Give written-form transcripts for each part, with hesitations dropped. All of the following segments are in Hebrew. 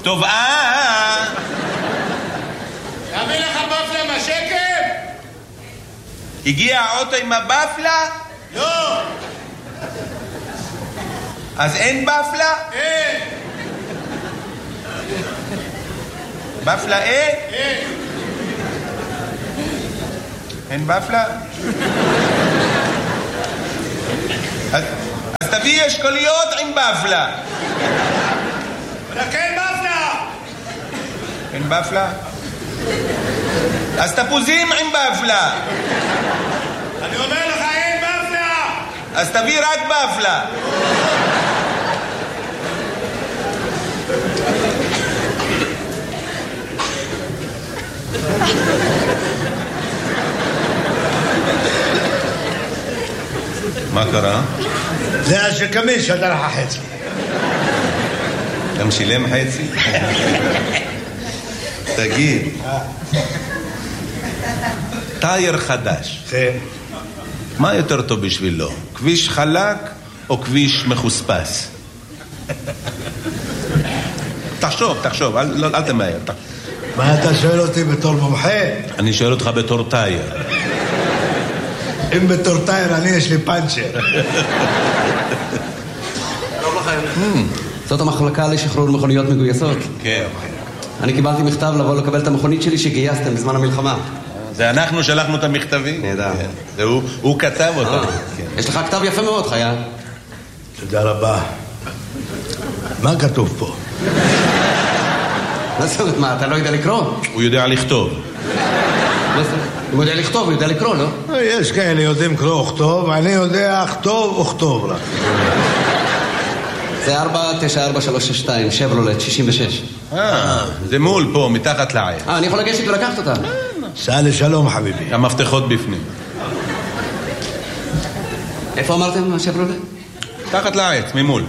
טוב, תביא לך בפלה מהשקם? הגיע האוטו עם הבפלה? לא. אז אין בפלה? אין. בפלה אין? אין. אין בפלה? אז תביא אשכוליות עם בפלה. רק אין בפלה. אין בפלה? אז תפוזים עם בפלה. אני אומר לך אין בפלה. אז תביא רק בפלה. מה קרה? זה השקמי שדר לך חצי. אתה משילם חצי? תגיד, טייר חדש, מה יותר טוב בשבילו? כביש חלק או כביש מחוספס? תחשוב, אל תמהר. מה אתה שואל אותי בתור מומחה? אני שואל אותך בתור טייר. אם בתור טייר אני יש לי פאנצ'ר. זאת המחלקה לשחרור מכוניות מגויסות. כן. אני קיבלתי מכתב לבוא לקבל את המכונית שלי שגייסתם בזמן המלחמה. זה אנחנו שלחנו את המכתבים? נהדר. הוא כתב אותם. יש לך כתב יפה מאוד, חיה. תודה רבה. מה כתוב פה? מה, אתה לא יודע לקרוא? הוא יודע לכתוב. אם הוא יודע לכתוב, הוא יודע לקרוא, לא? יש כאלה יודעים קרוא וכתוב, אני יודע כתוב וכתוב רק. זה 494362, שברולט, 66. זה מול פה, מתחת לעץ. אני יכול לגשת ולקחת אותה. סע לשלום חביבי. המפתחות בפנים. איפה אמרתם, שברולט? מתחת לעץ, ממול.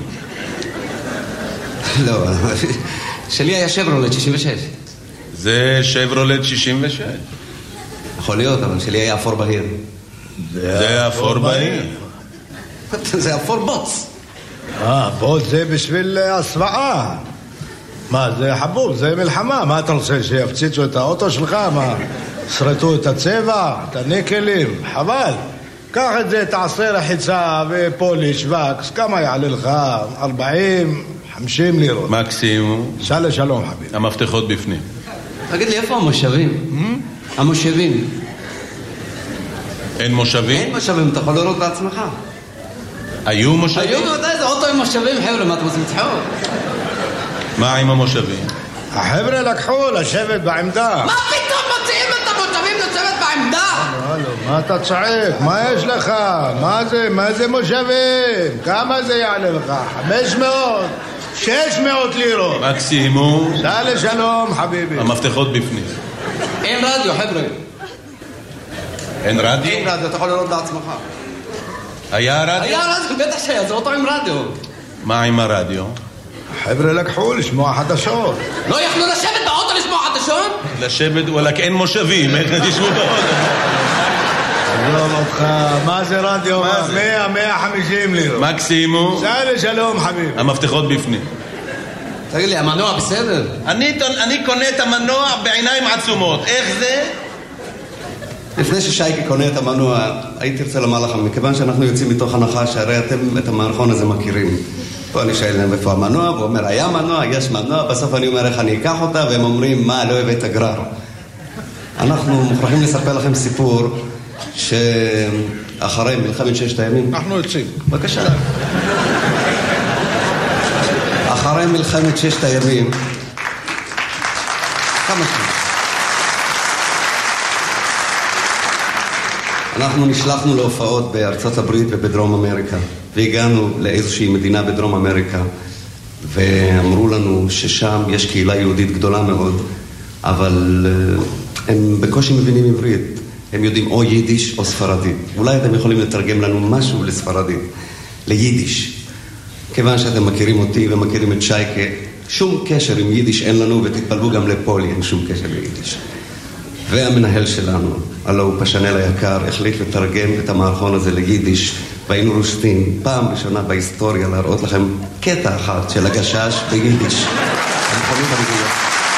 לא, שלי היה שברולט, 66. זה שברולט 66. יכול להיות, אבל שלי היה אפור בהיר. זה אפור בהיר. זה אפור בוץ. בוץ זה בשביל הסוואה. מה, זה חבוב, זה מלחמה. מה אתה רוצה, שיפציצו את האוטו שלך? מה, שרטו את הצבע, את הניקלים? חבל. קח את זה, תעשה רחיצה ופוליש וקס, כמה יעלה לך? 40, 50 לירות. מקסימום. סע לשלום חביב. המפתחות בפנים. תגיד לי, איפה המושבים? המושבים. אין מושבים? אין מושבים, אתה יכול לראות בעצמך. היו מושבים? היו, זה אוטו עם מושבים, חבר'ה, מה אתם עושים צחוק? מה עם המושבים? החבר'ה לקחו לשבת בעמדה. מה פתאום מוציאים את המושבים לשבת בעמדה? מה אתה צועק? מה יש לך? מה זה מושבים? כמה זה יעלה לך? 500? 600 לירות. מקסימום. סע לשלום חביבי. המפתחות בפנים. אין רדיו, חבר'ה. אין רדיו? אין רדיו, אתה יכול לראות בעצמך. היה רדיו? היה רדיו, בטח שהיה, זה אוטו עם רדיו. מה עם הרדיו? החבר'ה לקחו לשמוע חדשות. לא יכלו לשבת באוטו לשמוע חדשות? לשבת, וואלק אין מושבים, איך תשבו באוטו? עזוב אותך, מה זה רדיו? 100, 150 לירות. מקסימום. סע לשלום חביבי. המפתחות בפנים. תגיד לי, המנוע בסדר? אני קונה את המנוע בעיניים עצומות. איך זה? לפני ששייקי קונה את המנוע, הייתי רוצה לומר לכם, מכיוון שאנחנו יוצאים מתוך הנחה שהרי אתם את המערכון הזה מכירים. פה אני שואל להם איפה המנוע, והוא אומר, היה מנוע, יש מנוע, בסוף אני אומר איך אני אקח אותה, והם אומרים, מה, לא הבאת גרר. אנחנו מוכרחים לספר לכם סיפור שאחרי מלחמת ששת הימים... אנחנו יוצאים. בבקשה. אחרי מלחמת ששת הימים... כמה שנים? אנחנו נשלחנו להופעות בארצות הברית ובדרום אמריקה, והגענו לאיזושהי מדינה בדרום אמריקה, ואמרו לנו ששם יש קהילה יהודית גדולה מאוד, אבל הם בקושי מבינים עברית. הם יודעים או יידיש או ספרדית. אולי אתם יכולים לתרגם לנו משהו לספרדית, ליידיש. כיוון שאתם מכירים אותי ומכירים את שייקה, שום קשר עם יידיש אין לנו, ותתפלבו גם לפולי, אין שום קשר ליידיש. והמנהל שלנו, הלא הוא פשנל היקר, החליט לתרגם את המערכון הזה ליידיש, והיינו רושטים פעם ראשונה בהיסטוריה להראות לכם קטע אחד של הגשש ביידיש. הנכונות המדויקת.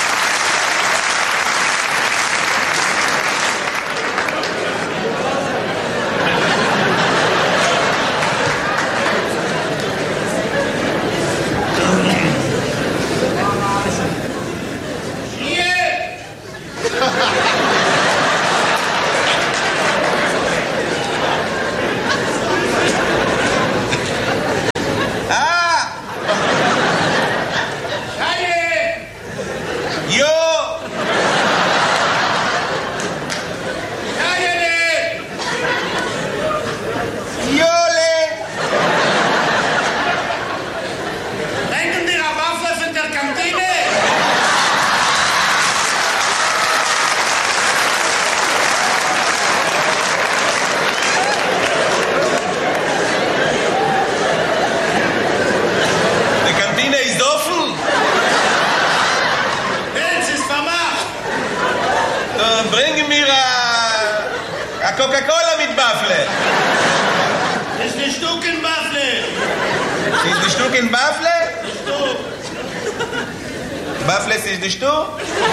Coca-Cola mit Baffle. Ist ein Stück in Baffle. Ist ein Stück in Baffle? Ein Stück. Baffle ist ein Stück?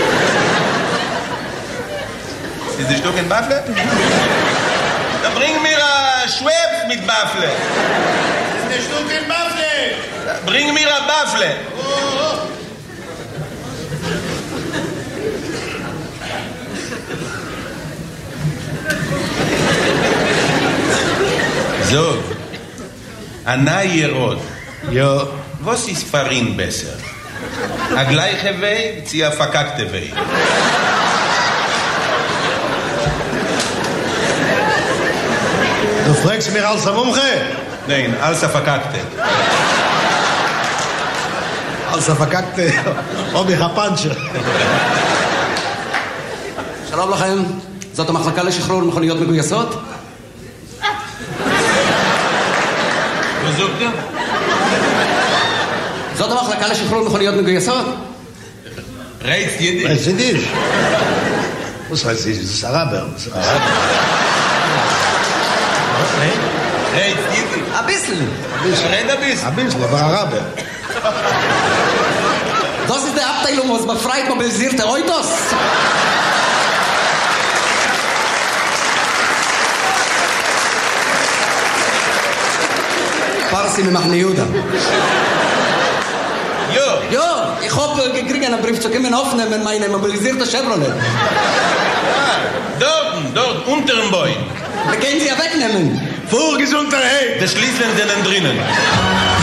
Ist ein Stück in Baffle? Dann bring mir ein Schwebs mit Baffle. Ist ein Stück in Baffle. Bring mir ein Baffle. Oh. So, Anna Yerod. Jo. Was ist Farin besser? A gleiche Weg, sie a verkackte Weg. Du fragst mich als Mumche? Nein, als a verkackte. als verkackte או מחפנצ'ה. שלום לכם, זאת המחלקה לשחרור מכוניות מגויסות? זאת המחלקה לשחרור מכוניות מגויסות? Reizt Jiddisch. Reizt Jiddisch? Was heißt Jiddisch? Das ist Araber. Reizt Jiddisch. Ein bisschen. Red ein bisschen. Ein bisschen, aber Araber. Das ist die Abteilung, was befreit mobilisierte Autos. Parsi ממחנה יהודה. Jo. Ich habe gekriegt einen Brief zu kommen aufnehmen, meine mobilisierte Chevrolet. Dort, unter dem Bäum. Da können Sie ja wegnehmen. Vorgesundheit! Der Schlüssel sind drinnen.